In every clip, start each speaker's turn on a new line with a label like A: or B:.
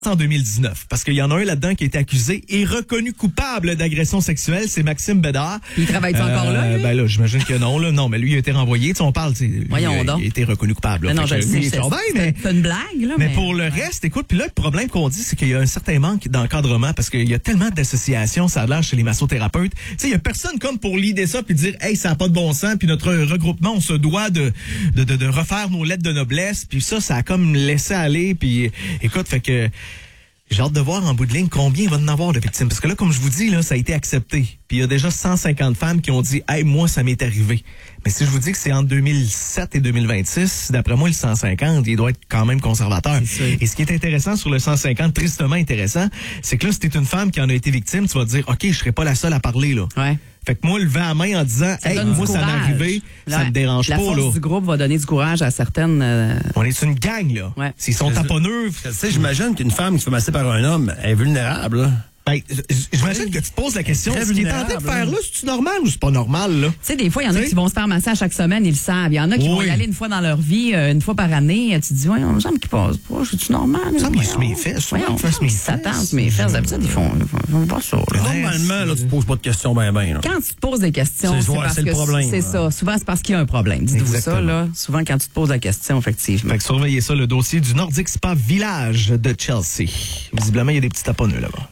A: en 2019, parce qu'il y en a un là-dedans qui a été accusé et reconnu coupable d'agression sexuelle, c'est Maxime Bédard.
B: Il travaille encore là, lui?
A: Ben là, j'imagine que non, là. Non, mais lui, il a été renvoyé. Tu sais, on parle,
B: Voyons donc.
A: Il a été reconnu coupable. Là.
B: Non, je le sais.
A: C'est
B: une blague, là.
A: Mais pour le reste, écoute, puis là, le problème qu'on dit, c'est qu'il y a un certain manque d'encadrement, parce qu'il y a tellement d'associations, ça a l'air chez les massothérapeutes. Tu sais, il y a personne comme pour l'idée ça, puis dire, hey, ça n'a pas de bon sens, puis notre regroupement, on se doit de refaire nos lettres de noblesse, puis ça a comme laissé aller, puis écoute, fait que j'ai hâte de voir en bout de ligne combien il va en avoir de victimes. Parce que là, comme je vous dis, là, ça a été accepté. Puis il y a déjà 150 femmes qui ont dit « Hey, moi, ça m'est arrivé ». Mais si je vous dis que c'est entre 2007 et 2026, d'après moi, le 150, il doit être quand même conservateur. Et ce qui est intéressant sur le 150, tristement intéressant, c'est que là, si t'es une femme qui en a été victime, tu vas te dire « OK, je serai pas la seule à parler, là ».
B: Ouais.
A: Fait que moi, lever la main en disant « Hey, moi, ça m'est arrivé », ça me dérange pas, là.
B: La force du groupe va donner du courage à certaines...
A: On est une gang, là.
B: Ouais.
A: S'ils sont taponneux...
C: Tu sais, j'imagine qu'une femme qui se fait masser par un homme est vulnérable, là.
A: Ben, j'imagine que tu te poses la question, ce qu'il est en train de faire là, c'est-tu normal ou c'est pas normal, là?
B: Tu sais, des fois, il y en a qui vont se faire masser à chaque semaine, ils le savent. Il y en a qui vont y aller une fois dans leur vie, une fois par année. Tu te dis, ouais, on me semble qu'ils passent pas, c'est-tu normal?
A: Ça me suit mes fesses.
B: S'attendent mes fesses. D'habitude, ils font pas ça.
C: Normalement, là, tu te poses pas de questions ben.
B: Quand tu te poses des questions, c'est parce
C: le
B: que
C: problème.
B: c'est ça. Souvent, c'est parce qu'il y a un problème. Dites-vous ça, là. Souvent, quand tu te poses la question, effectivement.
A: Fait que surveillez ça, le dossier du Nordic Spa Village de Chelsea. Visiblement, il y a des petits taponneux là-bas.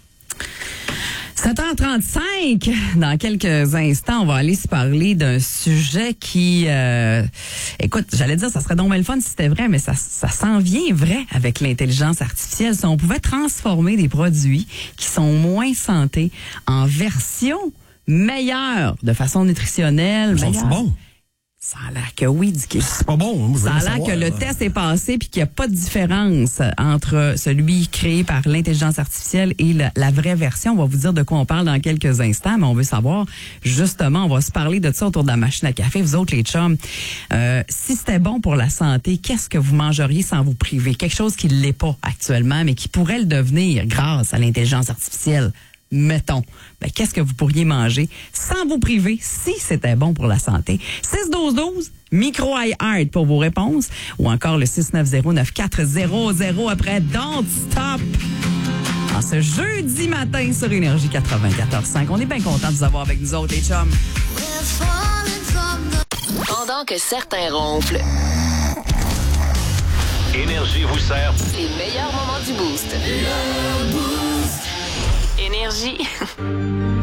B: 7h35, dans quelques instants, on va aller se parler d'un sujet qui, écoute, j'allais dire, ça serait donc bien le fun si c'était vrai, mais ça s'en vient vrai avec l'intelligence artificielle. Si on pouvait transformer des produits qui sont moins santé en version meilleure, de façon nutritionnelle.
C: Ils sont bons?
B: Ça a l'air que oui, Dicky.
C: C'est pas bon.
B: Ça a l'air que le test est passé puis qu'il n'y a pas de différence entre celui créé par l'intelligence artificielle et la vraie version. On va vous dire de quoi on parle dans quelques instants, mais on veut savoir, justement, on va se parler de ça autour de la machine à café. Vous autres, les chums, si c'était bon pour la santé, qu'est-ce que vous mangeriez sans vous priver? Quelque chose qui ne l'est pas actuellement, mais qui pourrait le devenir grâce à l'intelligence artificielle. Mettons, qu'est-ce que vous pourriez manger sans vous priver si c'était bon pour la santé? 6-12-12, micro-I-Art pour vos réponses ou encore le 690-9400 après Don't Stop. En ce jeudi matin sur Énergie 94.5. On est bien content de vous avoir avec nous autres, les chums.
D: Pendant que certains ronflent,
E: Énergie vous sert
D: les meilleurs moments du Boost. Énergie.